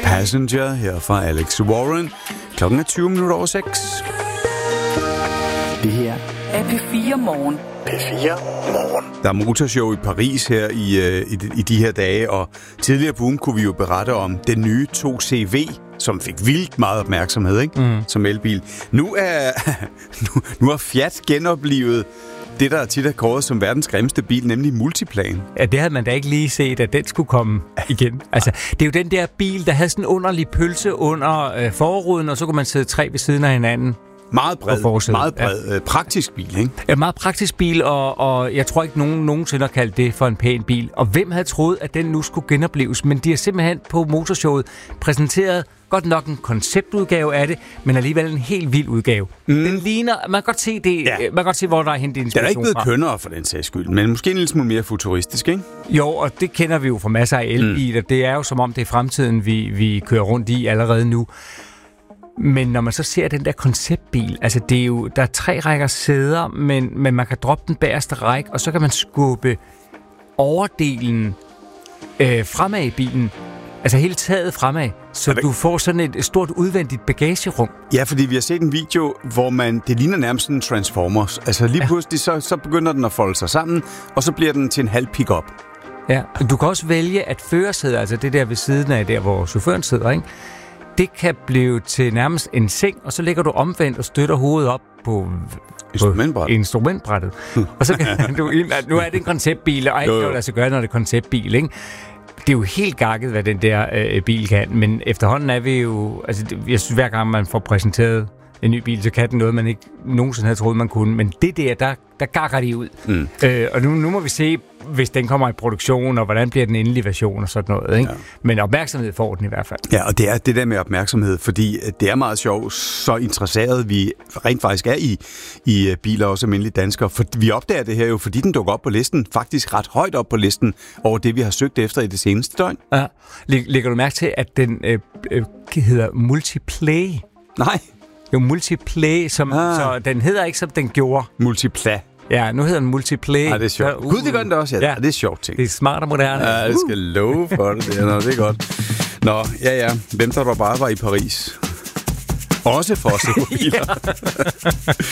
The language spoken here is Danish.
Passenger her fra Alex Warren. Klokken er 20 minutter over 6. Det her er P4 Morgen. P4 Morgen. Der er motorshow i Paris her i de her dage, og tidligere på ugen kunne vi jo berette om den nye 2CV, som fik vildt meget opmærksomhed, ikke? Som elbil. Nu er Fiat genoplevet det, der tit er kåret som verdens grimmeste bil, nemlig Multiplan. Ja, det havde man da ikke lige set, at den skulle komme igen. Altså, det er jo den der bil, der havde sådan en underlig pølse under forruden, og så kunne man sidde 3 ved siden af hinanden. Meget bred, praktisk bil, ikke? Ja, meget praktisk bil, og jeg tror ikke, nogen nogensinde har kaldt det for en pæn bil. Og hvem havde troet, at den nu skulle genopleves? Men de har simpelthen på motorshowet præsenteret godt nok en konceptudgave af det, men alligevel en helt vild udgave. Den ligner, man kan godt se det, man kan godt se, hvor der er hentet inspiration fra. Den er ikke blevet kønnere for den sags skyld, men måske en lille smule mere futuristisk, ikke? Jo, og det kender vi jo fra masser af elbiler. Det er jo som om, det er fremtiden, vi kører rundt i allerede nu. Men når man så ser den der konceptbil, altså det er jo, der er 3 rækker sæder, men man kan droppe den bagerste række, og så kan man skubbe overdelen fremad i bilen, altså hele taget fremad, så du får sådan et stort udvendigt bagagerum. Ja, fordi vi har set en video, hvor det ligner nærmest sådan en Transformers. Altså lige pludselig, så begynder den at folde sig sammen, og så bliver den til en halv pick-up. Ja, du kan også vælge at førersæde, altså det der ved siden af der, hvor chaufføren sidder, ikke? Det kan blive til nærmest en seng, og så ligger du omvendt og støtter hovedet op på instrumentbrættet. Og så kan du nu er det en konceptbil, og ikke noget, der skal gøre, når det er konceptbil, ikke? Det er jo helt gakket, hvad den der bil kan, men efterhånden er vi jo... Altså, jeg synes, hver gang man får præsenteret en ny bil, så kan den noget, man ikke nogensinde havde troet, man kunne. Men det der gakker de ud. Og nu må vi se, hvis den kommer i produktion, og hvordan bliver den endelige version og sådan noget. Ikke? Ja. Men opmærksomhed får den i hvert fald. Ja, og det er det der med opmærksomhed, fordi det er meget sjovt, så interesseret vi rent faktisk er i biler, også almindelige danskere. For vi opdager det her jo, fordi den dukker op på listen, faktisk ret højt op på listen, over det, vi har søgt efter i det seneste døgn. Ja. Lægger du mærke til, at den hedder Multiplay? Nej. Jo, Multiplay, så den hedder ikke, som den gjorde. Multipla. Ja, nu hedder den Multiplay. Ja, det er sjovt. Gud, det gør den da også, ja. Det er sjovt ting. Det er smart og moderne. Ja, jeg skal love for det. Det er godt. Nå, ja. Hvem der bare var i Paris? Også for at se på biler.